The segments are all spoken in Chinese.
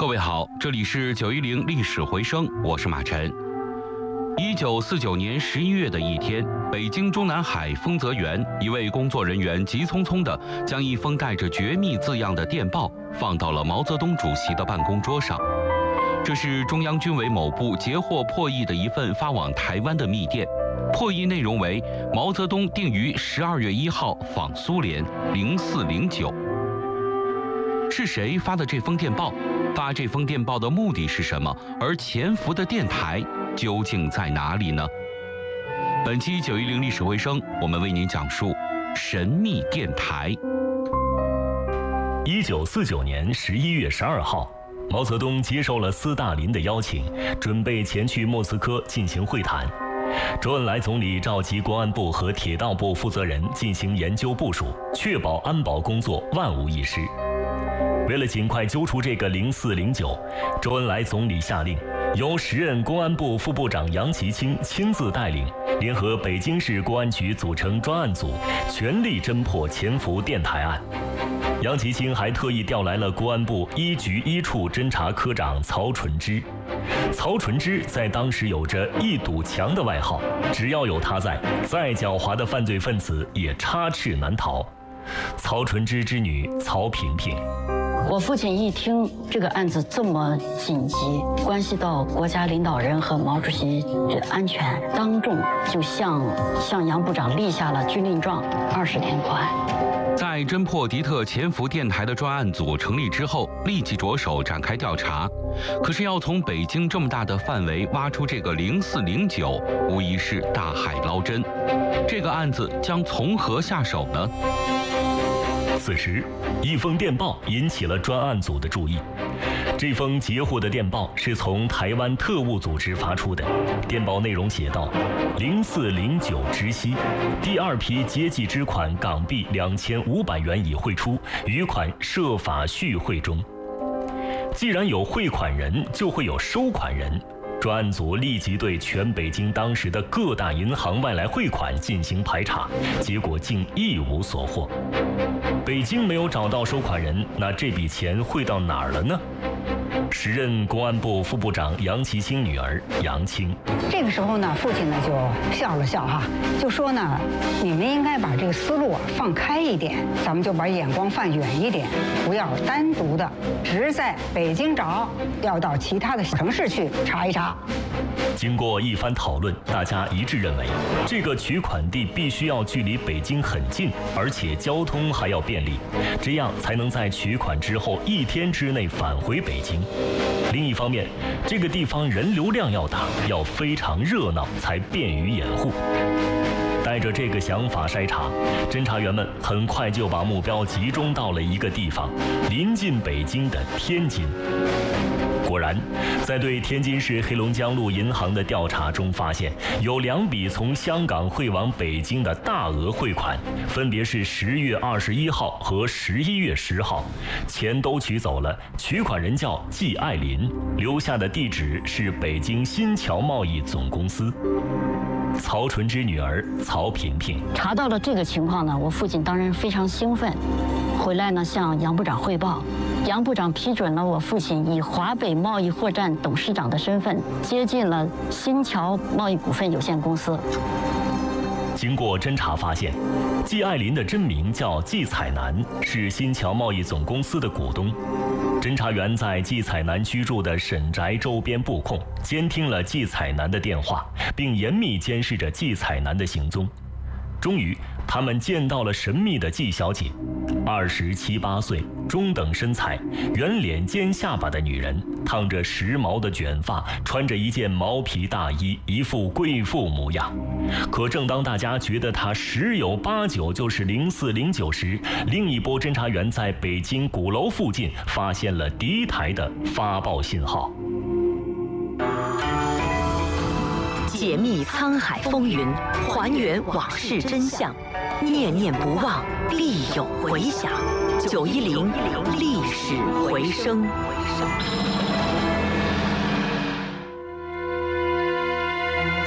各位好，这里是910历史回声，我是马晨。1949年11月的一天，北京中南海丰泽园，一位工作人员急匆匆地将一封带着绝密字样的电报放到了毛泽东主席的办公桌上。这是中央军委某部截获破译的一份发往台湾的密电，破译内容为毛泽东定于12月1号访苏联0409。是谁发的这封电报？发这封电报的目的是什么？而潜伏的电台究竟在哪里呢？本期910历史回声，我们为您讲述神秘电台。 1949年11月12号，毛泽东接受了斯大林的邀请，准备前去莫斯科进行会谈。周恩来总理召集公安部和铁道部负责人进行研究部署，确保安保工作万无一失。为了尽快揪出这个0409，周恩来总理下令，由时任公安部副部长杨其清亲自带领，联合北京市公安局组成专案组，全力侦破潜伏电台案。杨其清还特意调来了公安部1局1处侦查科长曹纯之。曹纯之在当时有着一堵墙的外号，只要有他在，再狡猾的犯罪分子也插翅难逃。曹纯之之女曹萍萍。 我父亲一听这个案子这么紧急，关系到国家领导人和毛主席的安全，当众就向杨部长立下了军令状，20天宽。 在侦破敌特潜伏电台的专案组成立之后，立即着手展开调查。可是要从北京这么大的范围挖出这个0409，无疑是大海捞针。这个案子将从何下手呢？ 此时，一封电报引起了专案组的注意。这封截获的电报是从台湾特务组织发出的。电报内容写道：0409知悉，第2批接济之款港币2500元已汇出，余款设法续汇中。既然有汇款人，就会有收款人。专案组立即对全北京当时的各大银行外来汇款进行排查，结果竟一无所获。北京没有找到收款人，那这笔钱汇到哪儿了呢？时任公安部副部长杨其清女儿杨青。 这个时候呢，父亲呢就笑了笑就说呢，你们应该把这个思路放开一点，咱们就把眼光放远一点，不要单独的只在北京找，要到其他的城市去查一查。 经过一番讨论，大家一致认为，这个取款地必须要距离北京很近，而且交通还要便利，这样才能在取款之后1天之内返回北京。另一方面，这个地方人流量要大，要非常热闹，才便于掩护。带着这个想法筛查，侦查员们很快就把目标集中到了一个地方，临近北京的天津。果然，在对天津市黑龙江路银行的调查中发现，有2笔从香港汇往北京的大额汇款，分别是10月21号和11月10号，钱都取走了，取款人叫季爱林，留下的地址是北京新桥贸易总公司。曹纯之女儿曹萍萍查到了这个情况呢，我父亲当然非常兴奋，回来呢向杨部长汇报。杨部长批准了我父亲以华北贸易货站董事长的身份接进了新桥贸易股份有限公司。 经过侦查发现，季爱林的真名叫季彩楠，是新桥贸易总公司的股东。侦查员在季彩楠居住的沈宅周边布控，监听了季彩楠的电话，并严密监视着季彩楠的行踪。终于，他们见到了神秘的季小姐，27、8岁，中等身材，圆脸尖下巴的女人，烫着时髦的卷发，穿着一件毛皮大衣，一副贵妇模样。可正当大家觉得她10有8九就是0409时，另一波侦查员在北京鼓楼附近发现了敌台的发报信号。 解密沧海风云，还原往事真相，念念不忘，必有回响。910历史回声。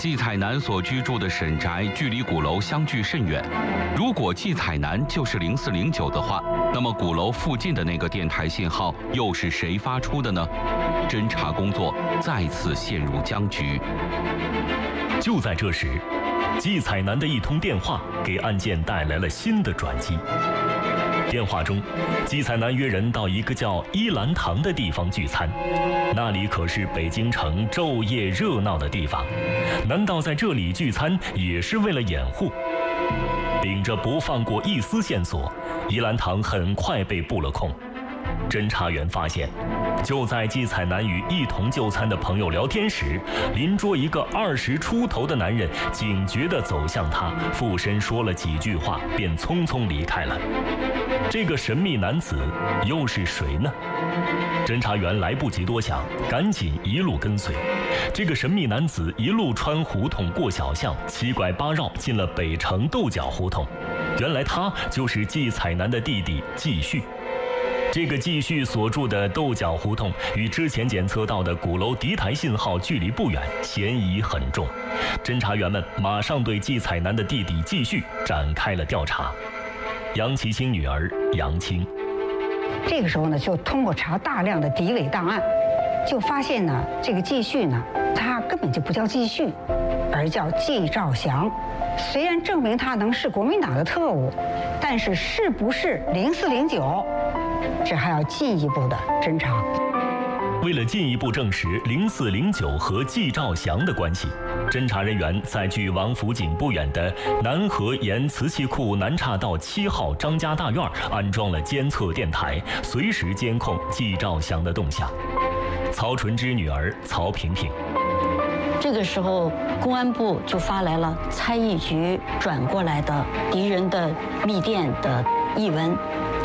季彩南所居住的沈宅距离鼓楼相距甚远。如果季彩南就是0409的话，那么鼓楼附近的那个电台信号又是谁发出的呢？侦查工作再次陷入僵局。 就在这时，季彩南的一通电话给案件带来了新的转机。电话中，季彩南约人到一个叫依兰堂的地方聚餐，那里可是北京城昼夜热闹的地方。难道在这里聚餐也是为了掩护？顶着不放过一丝线索，依兰堂很快被布了控。侦查员发现，就在季彩南与一同就餐的朋友聊天时，邻桌一个20出头的男人警觉地走向他，附身说了几句话，便匆匆离开了。这个神秘男子又是谁呢？侦查员来不及多想，赶紧一路跟随。这个神秘男子一路穿胡同过小巷，七拐八绕进了北城豆角胡同。原来他就是季彩南的弟弟季旭。这个季旭所住的豆角胡同与之前检测到的鼓楼敌台信号距离不远，嫌疑很重。侦查员们马上对季彩南的弟弟季旭展开了调查。杨其清女儿杨青， 这个时候呢，就通过查大量的敌伪档案，就发现呢，这个季旭呢，他根本就不叫季旭，而叫季兆祥。虽然证明他能是国民党的特务，但是是不是0409？这还要进一步的侦查。 为了进一步证实0409和季兆祥的关系，侦查人员在距王府井不远的南河沿瓷器库南岔道7号张家大院安装了监测电台，随时监控季兆祥的动向。曹纯之女儿曹萍萍， 这个时候，公安部就发来了猜疑局转过来的敌人的密电的译文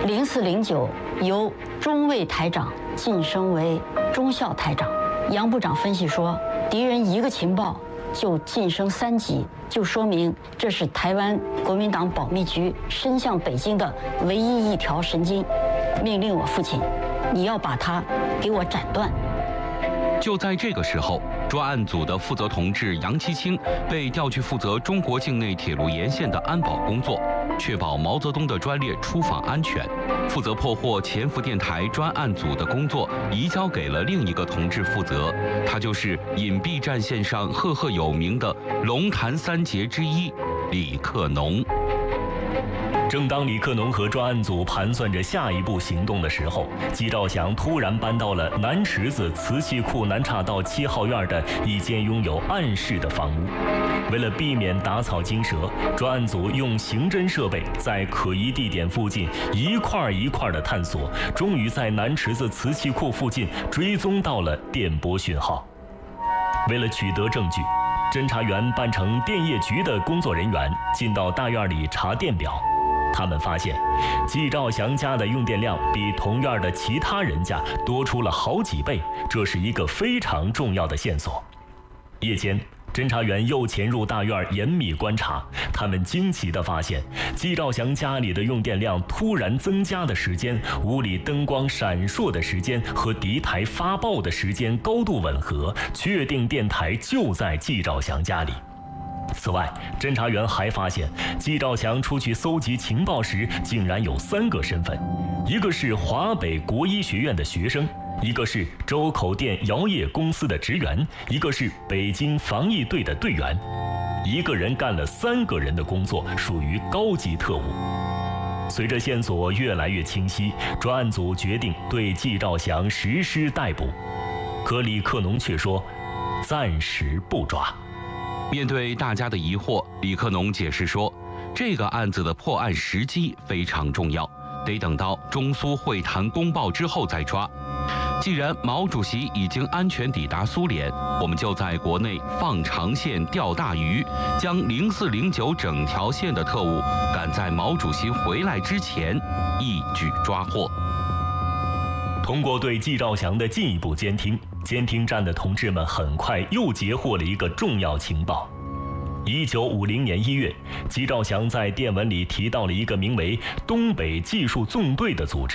，0409由中尉台长晋升为中校台长。杨部长分析说，敌人一个情报就晋升3级，就说明这是台湾国民党保密局伸向北京的唯一一条神经，命令我父亲，你要把他给我斩断。 就在这个时候，专案组的负责同志杨其清被调去负责中国境内铁路沿线的安保工作，确保毛泽东的专列出访安全。负责破获潜伏电台专案组的工作移交给了另一个同志负责，他就是隐蔽战线上赫赫有名的龙潭3杰之一李克农。 正当李克农和专案组盘算着下一步行动的时候，季兆祥突然搬到了南池子瓷器库南岔道7号院的一间拥有暗室的房屋。为了避免打草惊蛇，专案组用刑侦设备在可疑地点附近一块一块的探索，终于在南池子瓷器库附近追踪到了电波讯号。为了取得证据，侦查员扮成电业局的工作人员进到大院里查电表。他们发现，季兆祥家的用电量比同院的其他人家多出了好几倍，这是一个非常重要的线索。夜间，侦查员又潜入大院严密观察，他们惊奇地发现，季兆祥家里的用电量突然增加的时间，屋里灯光闪烁的时间和敌台发报的时间高度吻合，确定电台就在季兆祥家里。此外，侦查员还发现，季兆祥出去搜集情报时，竟然有3个身份：一个是华北国医学院的学生，一个是周口店窑业公司的职员，一个是北京防疫队的队员。一个人干了3个人的工作，属于高级特务。随着线索越来越清晰，专案组决定对季兆祥实施逮捕。可李克农却说，暂时不抓。 面对大家的疑惑，李克农解释说，这个案子的破案时机非常重要，得等到中苏会谈公报之后再抓。既然毛主席已经安全抵达苏联，我们就在国内放长线钓大鱼，将0409整条线的特务赶在毛主席回来之前一举抓获。 通过对季兆祥的进一步监听，监听站的同志们很快又截获了一个重要情报。1950年1月，季兆祥在电文里提到了一个名为东北技术纵队的组织，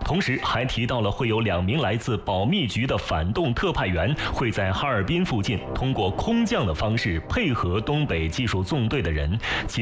同时还提到了会有2名来自保密局的反动特派员会在哈尔滨附近通过空降的方式配合东北技术纵队的人，